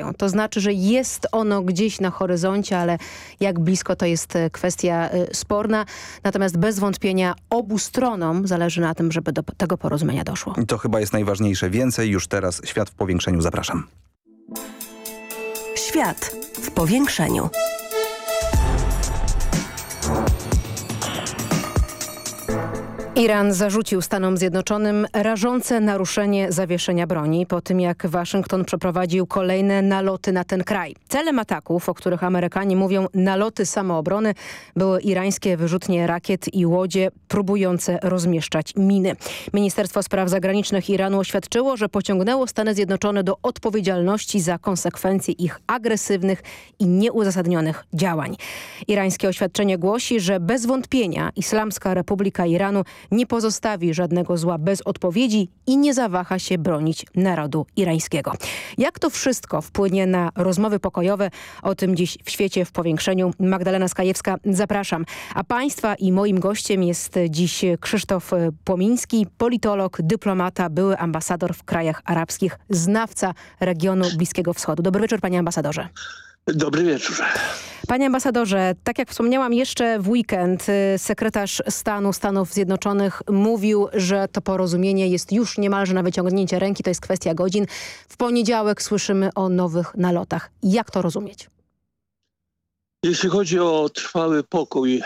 trwają. To znaczy, że jest ono gdzieś na horyzoncie, ale jak blisko to jest kwestia sporna. Natomiast bez wątpienia obu stronom zależy na tym, żeby do tego porozumienia doszło. To chyba jest najważniejsze. Więcej już teraz. Świat w powiększeniu. Zapraszam. Świat w powiększeniu. Iran zarzucił Stanom Zjednoczonym rażące naruszenie zawieszenia broni po tym, jak Waszyngton przeprowadził kolejne naloty na ten kraj. Celem ataków, o których Amerykanie mówią naloty samoobrony, były irańskie wyrzutnie rakiet i łodzie próbujące rozmieszczać miny. Ministerstwo Spraw Zagranicznych Iranu oświadczyło, że pociągnęło Stany Zjednoczone do odpowiedzialności za konsekwencje ich agresywnych i nieuzasadnionych działań. Irańskie oświadczenie głosi, że bez wątpienia Islamska Republika Iranu nie pozostawi żadnego zła bez odpowiedzi i nie zawaha się bronić narodu irańskiego. Jak to wszystko wpłynie na rozmowy pokojowe? O tym dziś w Świecie w powiększeniu. Magdalena Skajewska, zapraszam. A państwa i moim gościem jest dziś Krzysztof Płomiński, politolog, dyplomata, były ambasador w krajach arabskich, znawca regionu Bliskiego Wschodu. Dobry wieczór, panie ambasadorze. Dobry wieczór. Panie ambasadorze, tak jak wspomniałam, jeszcze w weekend sekretarz stanu Stanów Zjednoczonych mówił, że to porozumienie jest już niemalże na wyciągnięcie ręki, to jest kwestia godzin. W poniedziałek słyszymy o nowych nalotach. Jak to rozumieć? Jeśli chodzi o trwały pokój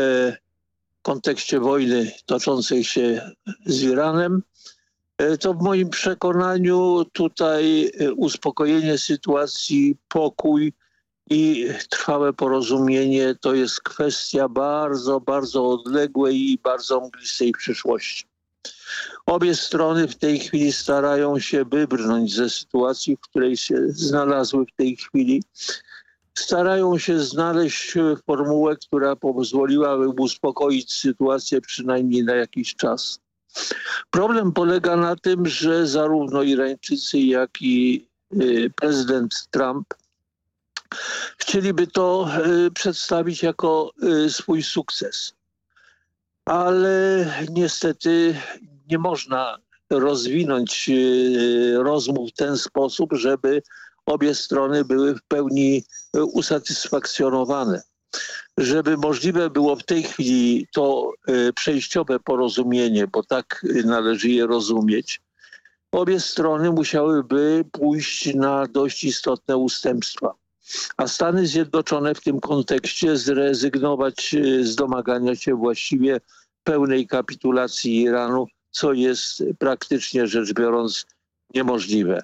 w kontekście wojny toczącej się z Iranem, to w moim przekonaniu tutaj uspokojenie sytuacji, pokój i trwałe porozumienie to jest kwestia bardzo, bardzo odległej i bardzo mglistej przyszłości. Obie strony w tej chwili starają się wybrnąć ze sytuacji, w której się znalazły w tej chwili. Starają się znaleźć formułę, która pozwoliłaby uspokoić sytuację przynajmniej na jakiś czas. Problem polega na tym, że zarówno Irańczycy, jak i prezydent Trump chcieliby to przedstawić jako swój sukces. Ale niestety nie można rozwinąć rozmów w ten sposób, żeby obie strony były w pełni usatysfakcjonowane. Żeby możliwe było w tej chwili to przejściowe porozumienie, bo tak należy je rozumieć, obie strony musiałyby pójść na dość istotne ustępstwa. A Stany Zjednoczone w tym kontekście zrezygnować z domagania się właściwie pełnej kapitulacji Iranu, co jest praktycznie rzecz biorąc niemożliwe.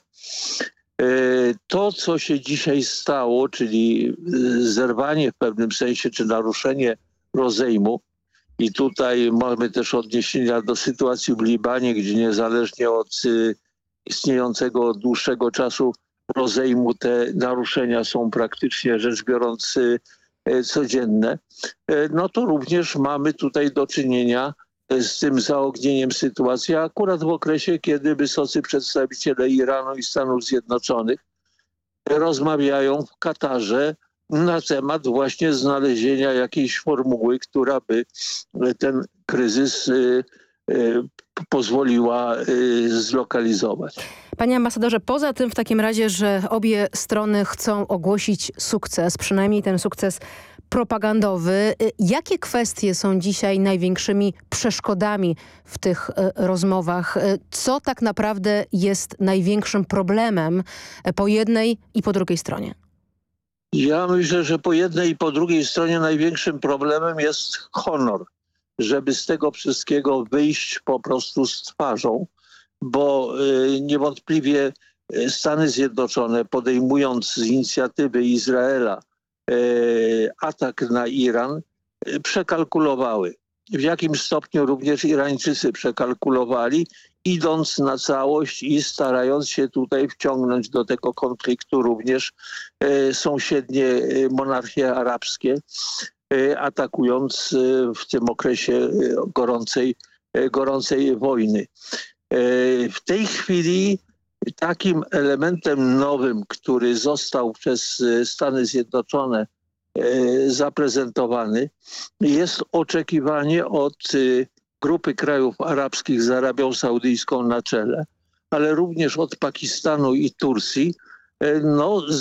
To, co się dzisiaj stało, czyli zerwanie w pewnym sensie, czy naruszenie rozejmu, i tutaj mamy też odniesienia do sytuacji w Libanie, gdzie niezależnie od istniejącego od dłuższego czasu rozejmu te naruszenia są praktycznie rzecz biorąc codzienne, no to również mamy tutaj do czynienia z tym zaognieniem sytuacji, akurat w okresie, kiedy wysocy przedstawiciele Iranu i Stanów Zjednoczonych rozmawiają w Katarze na temat właśnie znalezienia jakiejś formuły, która by ten kryzys pozwoliła zlokalizować. Panie ambasadorze, poza tym w takim razie, że obie strony chcą ogłosić sukces, przynajmniej ten sukces propagandowy, jakie kwestie są dzisiaj największymi przeszkodami w tych rozmowach? Co tak naprawdę jest największym problemem po jednej i po drugiej stronie? Ja myślę, że po jednej i po drugiej stronie największym problemem jest honor, żeby z tego wszystkiego wyjść po prostu z twarzą, bo niewątpliwie Stany Zjednoczone, podejmując z inicjatywy Izraela atak na Iran, przekalkulowały. W jakim stopniu również Irańczycy przekalkulowali, idąc na całość i starając się tutaj wciągnąć do tego konfliktu również sąsiednie monarchie arabskie, atakując w tym okresie gorącej wojny. W tej chwili takim elementem nowym, który został przez Stany Zjednoczone zaprezentowany, jest oczekiwanie od grupy krajów arabskich z Arabią Saudyjską na czele, ale również od Pakistanu i Turcji,